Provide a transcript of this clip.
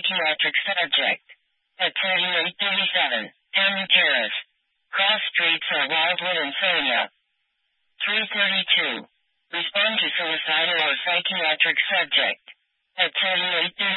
psychiatric subject. At 3837, Hammond Terrace. Cross streets of Wildwood and Sonia. 332. Respond to suicidal or psychiatric subject. At 3837.